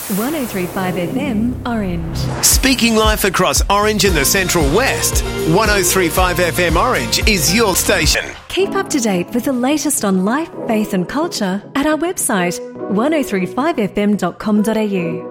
103.5 FM Orange. Speaking life across Orange and the Central West, 103.5 FM Orange is your station. Keep up to date with the latest on life, faith and culture at our website 1035fm.com.au.